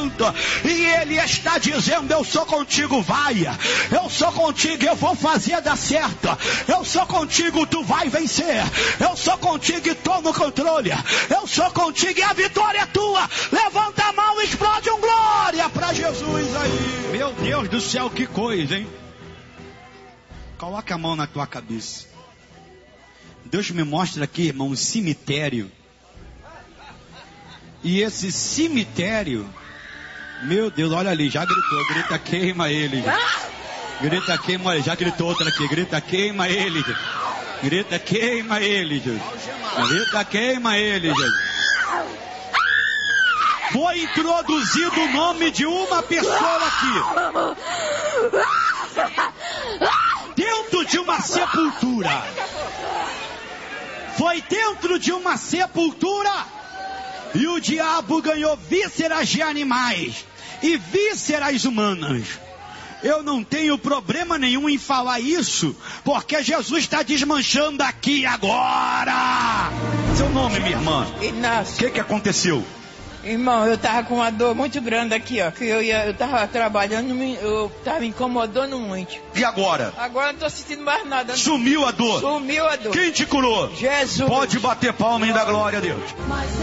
Santo, e Ele está dizendo: eu sou contigo, vai, eu sou contigo, eu vou fazer dar certo, eu sou contigo, tu vai vencer, eu sou contigo e estou no controle, eu sou contigo e a vitória é tua. Levanta a mão e explode um glória para Jesus aí. Meu Deus do céu, que coisa, hein? Coloca a mão na tua cabeça. Deus me mostra aqui, irmão, um cemitério. E esse cemitério, meu Deus, olha ali, já gritou, grita queima ele. Grita queima ele, já gritou outra aqui, grita queima ele. Grita queima ele, grita queima ele. Foi introduzido o nome de uma pessoa aqui, dentro de uma sepultura. Foi dentro de uma sepultura. E o diabo ganhou vísceras de animais e vísceras humanas. Eu não tenho problema nenhum em falar isso, porque Jesus está desmanchando aqui agora. Seu nome, minha irmã? Inácio. O que aconteceu? Irmão, eu tava com uma dor muito grande aqui, ó. Que eu tava trabalhando, eu tava me incomodando muito. E agora? Agora não tô sentindo mais nada. Sumiu a dor? Sumiu a dor. Quem te curou? Jesus. Pode bater palma e dar glória a Deus.